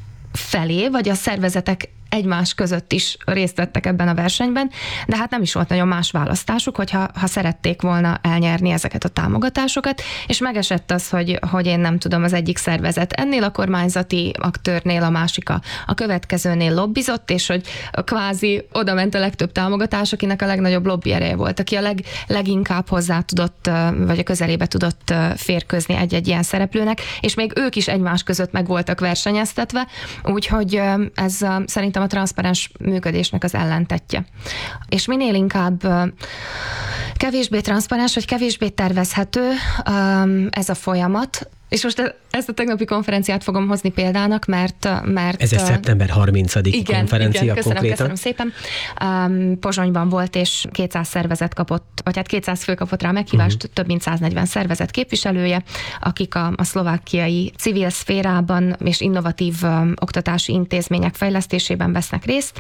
felé, vagy a szervezetek egymás között is részt vettek ebben a versenyben, de hát nem is volt nagyon más választásuk, hogyha ha szerették volna elnyerni ezeket a támogatásokat, és megesett az, hogy, hogy én nem tudom, az egyik szervezet ennél a kormányzati aktőrnél, a másik a, a következőnél lobbizott, és hogy kvázi oda ment a legtöbb támogatás, akinek a legnagyobb lobby ereje volt, aki a leg, leginkább hozzá tudott, vagy a közelébe tudott férkőzni egy-egy ilyen szereplőnek, és még ők is egymás között meg voltak versenyeztetve, úgyhogy ez szerintem a transzparens működésnek az ellentetje. És minél inkább kevésbé transzparens, vagy kevésbé tervezhető ez a folyamat, És most ezt a tegnapi konferenciát fogom hozni példának, mert... mert Ez egy szeptember harmincadiki igen, konferencia igen, köszönöm, konkrétan. köszönöm szépen. Um, Pozsonyban volt, és kétszáz szervezet kapott, vagy hát kétszáz fő kapott rá meghívást, uh-huh. több mint száznegyven szervezet képviselője, akik a, a szlovákiai civil szférában és innovatív um, oktatási intézmények fejlesztésében vesznek részt,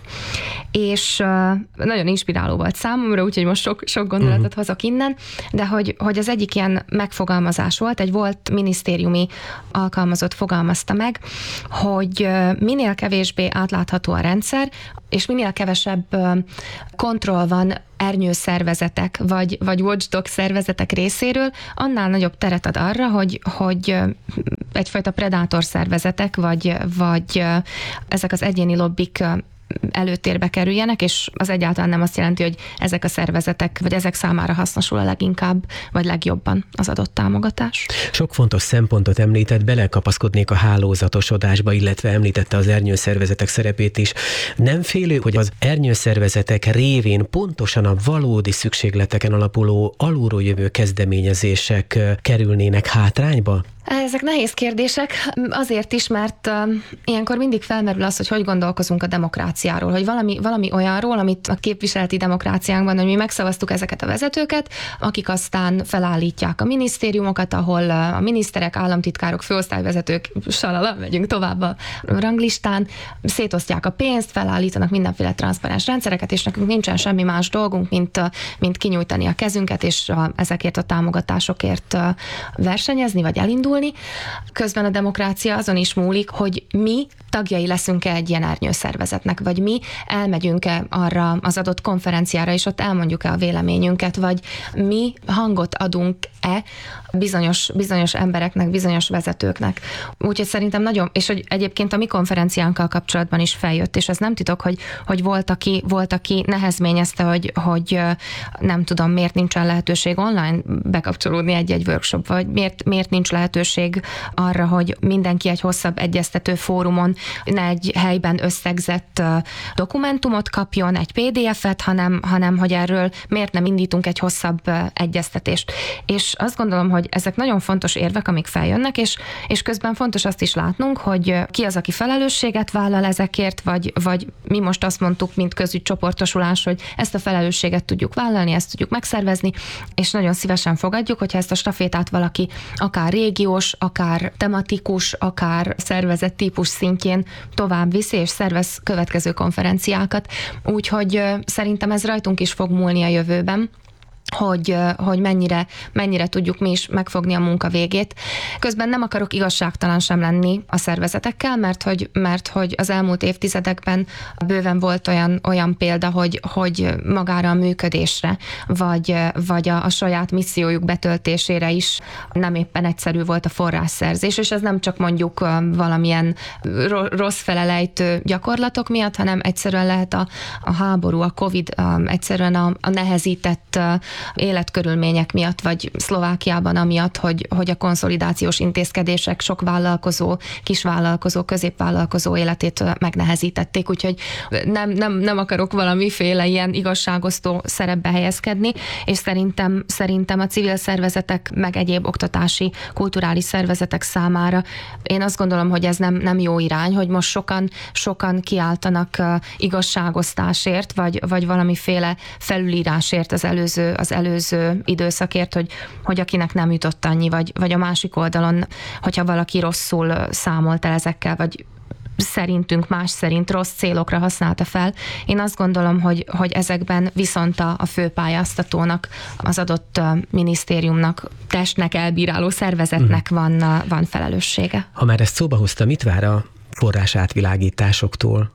és uh, nagyon inspiráló volt számomra, úgyhogy most sok, sok gondolatot uh-huh. hozok innen, de hogy, hogy az egyik ilyen megfogalmazás volt, egy volt minisztériumi alkalmazott fogalmazta meg, hogy minél kevésbé átlátható a rendszer, és minél kevesebb kontroll van ernyőszervezetek, vagy, vagy watchdog szervezetek részéről, annál nagyobb teret ad arra, hogy, hogy egyfajta predátor szervezetek, vagy, vagy ezek az egyéni lobbik előtérbe kerüljenek, és az egyáltalán nem azt jelenti, hogy ezek a szervezetek, vagy ezek számára hasznosul a leginkább, vagy legjobban az adott támogatás. Sok fontos szempontot említett, belekapaszkodnék a hálózatosodásba, illetve említette az ernyőszervezetek szerepét is. Nem félő, hogy az ernyőszervezetek révén pontosan a valódi szükségleteken alapuló, alulról jövő kezdeményezések kerülnének hátrányba? Ezek nehéz kérdések, azért is, mert uh, ilyenkor mindig felmerül az, hogy hogy gondolkozunk a demokráciáról, hogy valami, valami olyanról, amit a képviseleti demokráciánkban, hogy mi megszavaztuk ezeket a vezetőket, akik aztán felállítják a minisztériumokat, ahol a miniszterek, államtitkárok, főosztályvezetők, salala, megyünk tovább a ranglistán, szétosztják a pénzt, felállítanak mindenféle transzparens rendszereket, és nekünk nincsen semmi más dolgunk, mint, mint kinyújtani a kezünket, és a, ezekért a támogatásokért versenyezni, vagy elindulni. Közben a demokrácia azon is múlik, hogy mi tagjai leszünk-e egy ilyen ernyőszervezetnek, vagy mi elmegyünk-e arra az adott konferenciára, és ott elmondjuk-e a véleményünket, vagy mi hangot adunk-e bizonyos, bizonyos embereknek, bizonyos vezetőknek. Úgyhogy szerintem nagyon, és hogy egyébként a mi konferenciánkkal kapcsolatban is feljött, és ez nem titok, hogy, hogy volt, aki, volt, aki nehezményezte, hogy, hogy nem tudom, miért nincsen lehetőség online bekapcsolódni egy-egy workshop, vagy miért, miért nincs lehetőség arra, hogy mindenki egy hosszabb egyeztető fórumon ne egy helyben összegzett dokumentumot kapjon, egy pé dé ef-et, hanem, hanem hogy erről miért nem indítunk egy hosszabb egyeztetést. És azt gondolom, hogy ezek nagyon fontos érvek, amik feljönnek, és, és közben fontos azt is látnunk, hogy ki az, aki felelősséget vállal ezekért, vagy, vagy mi most azt mondtuk, mint közügycsoportosulás, hogy ezt a felelősséget tudjuk vállalni, ezt tudjuk megszervezni, és nagyon szívesen fogadjuk, hogyha ezt a stafétát valaki akár régiós, akár tematikus, akár szervezett típus szintjén tovább viszi, és szervez következő konferenciákat. Úgyhogy szerintem ez rajtunk is fog múlni a jövőben, hogy, hogy mennyire, mennyire tudjuk mi is megfogni a munka végét. Közben nem akarok igazságtalan sem lenni a szervezetekkel, mert hogy, mert hogy az elmúlt évtizedekben bőven volt olyan, olyan példa, hogy, hogy magára a működésre, vagy, vagy a, a saját missziójuk betöltésére is nem éppen egyszerű volt a forrásszerzés, és ez nem csak mondjuk valamilyen rossz felelejtő gyakorlatok miatt, hanem egyszerűen lehet a, a háború, a Covid, egyszerűen a, a nehezített életkörülmények miatt, vagy Szlovákiában amiatt, hogy, hogy a konszolidációs intézkedések sok vállalkozó, kisvállalkozó, középvállalkozó életét megnehezítették, úgyhogy nem, nem, nem akarok valamiféle ilyen igazságosztó szerepbe helyezkedni, és szerintem, szerintem a civil szervezetek, meg egyéb oktatási, kulturális szervezetek számára én azt gondolom, hogy ez nem, nem jó irány, hogy most sokan, sokan kiáltanak igazságosztásért, vagy, vagy valamiféle felülírásért az előző az előző időszakért, hogy, hogy akinek nem jutott annyi, vagy, vagy a másik oldalon, hogyha valaki rosszul számolt el ezekkel, vagy szerintünk más szerint rossz célokra használta fel. Én azt gondolom, hogy, hogy ezekben viszont a, a főpályáztatónak, az adott minisztériumnak, testnek elbíráló szervezetnek van, van felelőssége. Ha már ezt szóba hozta, mit vár a forrás átvilágításoktól?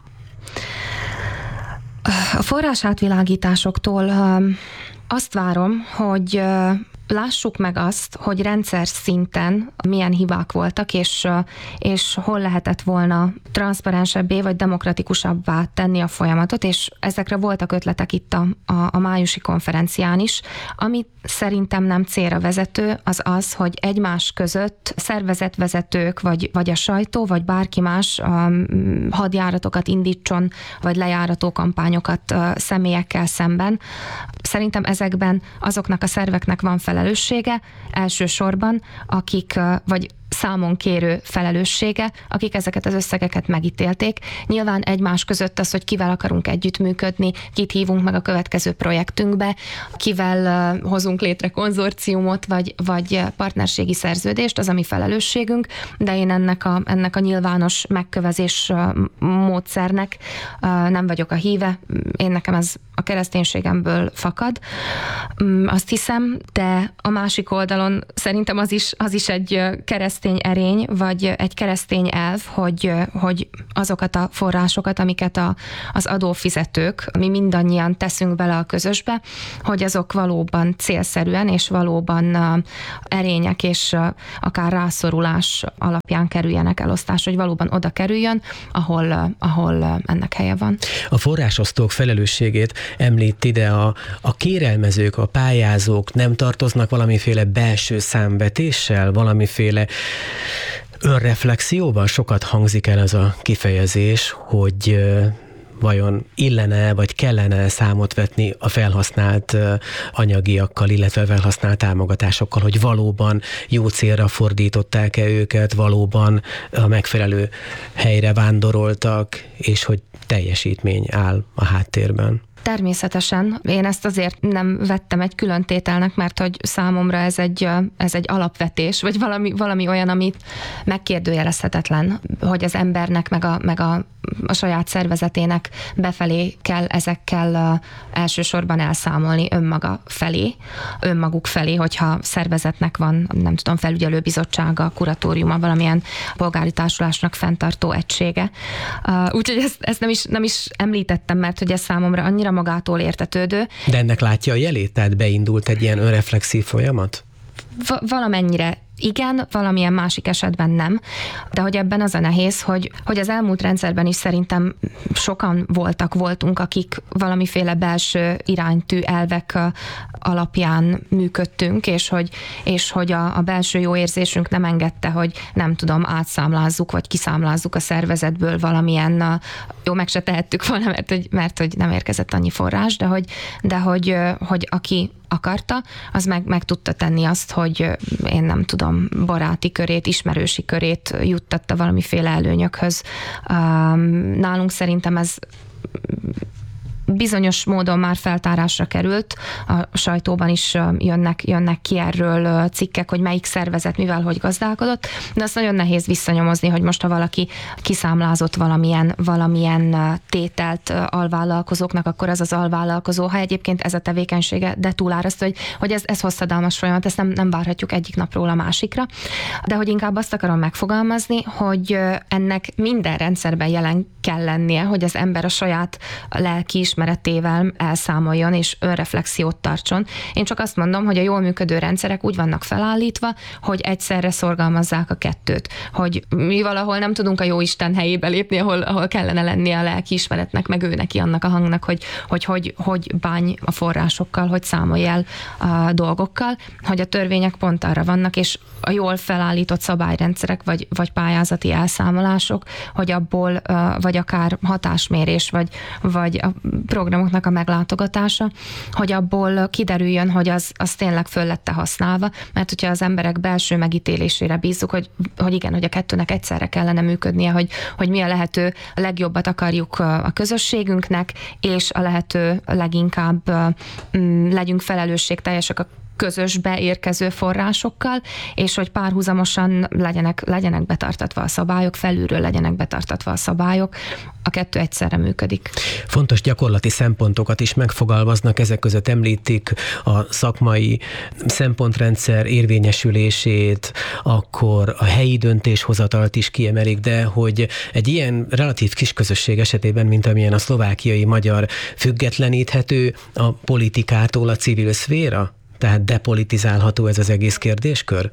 A forrás átvilágításoktól azt várom, hogy lássuk meg azt, hogy rendszer szinten milyen hibák voltak, és, és hol lehetett volna transzparensebbé vagy demokratikusabbá tenni a folyamatot, és ezekre voltak ötletek itt a, a, a májusi konferencián is. Ami szerintem nem célra vezető, az az, hogy egymás között szervezetvezetők, vagy, vagy a sajtó, vagy bárki más um, hadjáratokat indítson, vagy lejárató kampányokat uh, személyekkel szemben. Szerintem ezekben azoknak a szerveknek van felelőssége elsősorban, akik, vagy számon kérő felelőssége, akik ezeket az összegeket megítélték. Nyilván egymás között az, hogy kivel akarunk együttműködni, kit hívunk meg a következő projektünkbe, kivel hozunk létre konzorciumot, vagy, vagy partnerségi szerződést, az a mi felelősségünk, de én ennek a, ennek a nyilvános megkövezés módszernek nem vagyok a híve. Én nekem ez a kereszténységemből fakad. Azt hiszem, de a másik oldalon szerintem az is, az is egy keresztény erény, vagy egy keresztény elv, hogy, hogy azokat a forrásokat, amiket a, az adófizetők, mi mindannyian teszünk bele a közösbe, hogy azok valóban célszerűen és valóban erények és akár rászorulás alapján kerüljenek elosztásra, hogy valóban oda kerüljön, ahol, ahol ennek helye van. A forrásosztók felelősségét említ ide a, a kérelmezők, a pályázók nem tartoznak valamiféle belső számvetéssel, valamiféle önreflexióval? Sokat hangzik el ez a kifejezés, hogy vajon illene vagy kellene számot vetni a felhasznált anyagiakkal, illetve felhasznált támogatásokkal, hogy valóban jó célra fordították-e őket, valóban a megfelelő helyre vándoroltak, és hogy teljesítmény áll a háttérben. Természetesen. Én ezt azért nem vettem egy külön tételnek, mert hogy számomra ez egy, ez egy alapvetés, vagy valami, valami olyan, amit megkérdőjelezhetetlen, hogy az embernek, meg a, meg a, a saját szervezetének befelé kell ezekkel elsősorban elszámolni önmaga felé, önmaguk felé, hogyha szervezetnek van, nem tudom, felügyelőbizottsága, kuratóriuma, valamilyen polgári társulásnak fenntartó egysége. Úgyhogy ezt, ezt nem, is, nem is említettem, mert hogy ez számomra annyira magától értetődő. De ennek látja a jelét? Tehát beindult egy ilyen önreflexív folyamat? V- valamennyire igen, valamilyen másik esetben nem, de hogy ebben az a nehéz, hogy, hogy az elmúlt rendszerben is szerintem sokan voltak, voltunk, akik valamiféle belső iránytű elvek alapján működtünk, és hogy, és hogy a, a belső jó érzésünk nem engedte, hogy nem tudom, átszámlázzuk, vagy kiszámlázzuk a szervezetből valamilyen, jó, meg se tehettük volna, mert hogy, mert hogy nem érkezett annyi forrás, de hogy, de hogy, hogy aki akarta, az meg, meg tudta tenni azt, hogy én nem tudom, baráti körét, ismerősi körét juttatta valamiféle előnyökhöz. Nálunk szerintem ez bizonyos módon már feltárásra került, a sajtóban is jönnek, jönnek ki erről cikkek, hogy melyik szervezet mivel hogy gazdálkodott, de azt nagyon nehéz visszanyomozni, hogy most ha valaki kiszámlázott valamilyen, valamilyen tételt alvállalkozóknak, akkor az az alvállalkozó, ha egyébként ez a tevékenysége, de túláraszt, hogy, hogy ez, ez hosszadalmas folyamat, ezt nem, nem várhatjuk egyik napról a másikra, de hogy inkább azt akarom megfogalmazni, hogy ennek minden rendszerben jelen kell lennie, hogy az ember a saját lelki ismeretével elszámoljon és önreflexiót tartson. Én csak azt mondom, hogy a jól működő rendszerek úgy vannak felállítva, hogy egyszerre szorgalmazzák a kettőt. Hogy mi valahol nem tudunk a jóisten helyébe lépni, ahol, ahol kellene lennie a lelki ismeretnek, meg ő neki annak a hangnak, hogy hogy, hogy, hogy bánj a forrásokkal, hogy számolj el a dolgokkal, hogy a törvények pont arra vannak, és a jól felállított szabályrendszerek, vagy, vagy pályázati elszámolások, hogy abból, vagy akár hatásmérés, vagy, vagy a programoknak a meglátogatása, hogy abból kiderüljön, hogy az, az tényleg föl lett-e használva, mert hogyha az emberek belső megítélésére bízzuk, hogy, hogy igen, hogy a kettőnek egyszerre kellene működnie, hogy, hogy mi a lehető legjobbat akarjuk a közösségünknek, és a lehető leginkább m, legyünk felelősségteljesek a közösbe érkező forrásokkal, és hogy párhuzamosan legyenek, legyenek betartatva a szabályok, felülről legyenek betartatva a szabályok, a kettő egyszerre működik. Fontos gyakorlati szempontokat is megfogalmaznak, ezek között említik a szakmai szempontrendszer érvényesülését, akkor a helyi döntéshozatalt is kiemelik, de hogy egy ilyen relatív kis közösség esetében, mint amilyen a szlovákiai magyar, függetleníthető a politikától a civil szféra? Tehát depolitizálható ez az egész kérdéskör?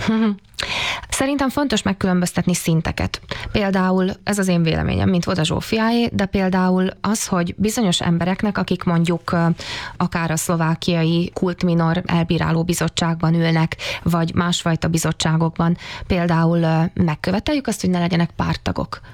Szerintem fontos megkülönböztetni szinteket. Például, ez az én véleményem, mint Voda Zsófiáé, de például az, hogy bizonyos embereknek, akik mondjuk akár a szlovákiai kultminor elbíráló bizottságban ülnek, vagy másfajta bizottságokban, például megköveteljük azt, hogy ne legyenek párttagok.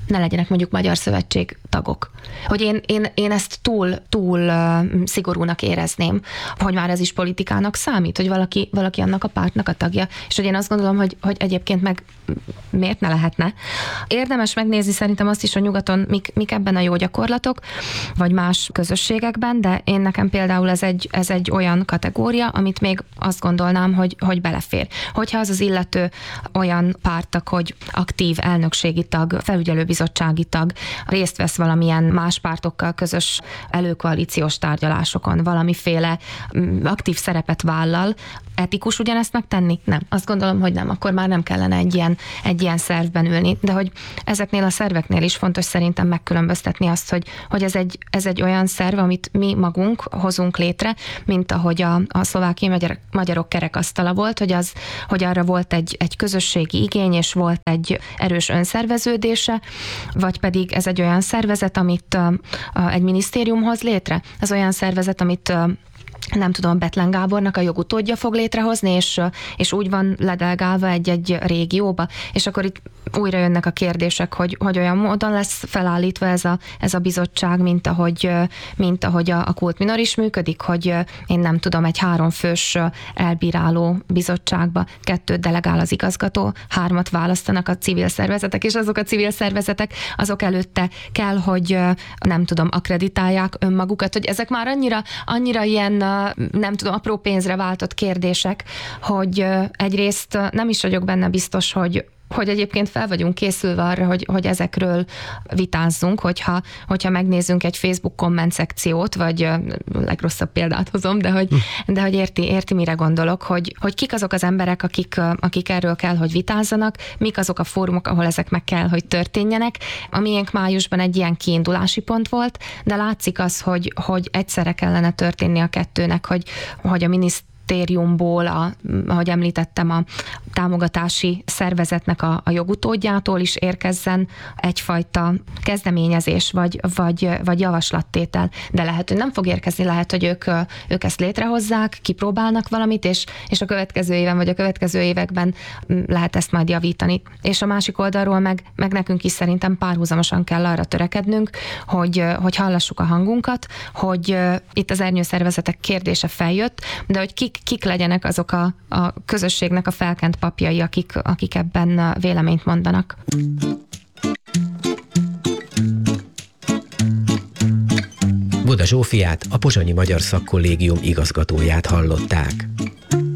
ne legyenek mondjuk Magyar Szövetség tagok. Hogy én, én, én ezt túl, túl uh, szigorúnak érezném, hogy már ez is politikának számít, hogy valaki, valaki annak a pártnak a tagja, és hogy én azt gondolom, hogy, hogy egyébként meg miért ne lehetne. Érdemes megnézni szerintem azt is, hogy nyugaton mik, mik ebben a jó gyakorlatok, vagy más közösségekben, de én nekem például ez egy, ez egy olyan kategória, amit még azt gondolnám, hogy, hogy belefér. Hogyha az az illető olyan párttag, hogy aktív elnökségi tag, felügyelőbizottsági tag, részt vesz valamilyen más pártokkal közös előkoalíciós tárgyalásokon, valamiféle aktív szerepet vállal, etikus ugyanezt megtenni? Nem. Azt gondolom, hogy nem. Akkor már nem kellene egy ilyen, egy ilyen szervben ülni. De hogy ezeknél a szerveknél is fontos szerintem megkülönböztetni azt, hogy, hogy ez, egy, ez egy olyan szerv, amit mi magunk hozunk létre, mint ahogy a, a szlovákiai magyar, magyarok kerekasztala volt, hogy, az, hogy arra volt egy, egy közösségi igény, és volt egy erős önszerveződése, vagy pedig ez egy olyan szervezet, amit uh, uh, egy minisztérium hoz létre. Ez olyan szervezet, amit uh, nem tudom, Bethlen Gábornak a jogutódja fog létrehozni, és, és úgy van ledelgálva egy-egy régióba, és akkor itt újra jönnek a kérdések, hogy, hogy olyan módon lesz felállítva ez a, ez a bizottság, mint ahogy, mint ahogy a, a Kult Minor is működik, hogy én nem tudom, egy háromfős elbíráló bizottságba kettőt delegál az igazgató, hármat választanak a civil szervezetek, és azok a civil szervezetek, azok előtte kell, hogy nem tudom, akkreditálják önmagukat, hogy ezek már annyira, annyira ilyen nem tudom, apró pénzre váltott kérdések, hogy egyrészt nem is vagyok benne biztos, hogy hogy egyébként fel vagyunk készülve arra, hogy, hogy ezekről vitázzunk, hogyha, hogyha megnézzünk egy Facebook komment szekciót, vagy a legrosszabb példát hozom, de hogy, de hogy érti, érti, mire gondolok, hogy, hogy kik azok az emberek, akik, akik erről kell, hogy vitázzanak, mik azok a fórumok, ahol ezek meg kell, hogy történjenek. A miénk májusban egy ilyen kiindulási pont volt, de látszik az, hogy, hogy egyszerre kellene történni a kettőnek, hogy, hogy a miniszter minisztériumból, a, ahogy említettem, a támogatási szervezetnek a, a jogutódjától is érkezzen egyfajta kezdeményezés, vagy, vagy, vagy javaslattétel. De lehet, hogy nem fog érkezni, lehet, hogy ők, ők ezt létrehozzák, kipróbálnak valamit, és, és a következő éven, vagy a következő években lehet ezt majd javítani. És a másik oldalról meg, meg nekünk is szerintem párhuzamosan kell arra törekednünk, hogy, hogy hallassuk a hangunkat, hogy itt az ernyőszervezetek kérdése feljött, de hogy kik kik legyenek azok a, a közösségnek a felkent papjai, akik, akik ebben véleményt mondanak. Boda Zsófiát, a Pozsonyi Magyar Szakkollégium igazgatóját hallották.